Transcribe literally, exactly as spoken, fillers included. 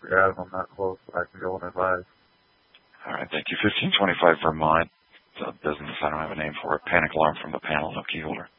Yeah, I'm not close, but I can go and advise. All right, thank you. fifteen twenty-five Vermont, it's a business, I don't have a name for it. Panic alarm from the panel, no key holder.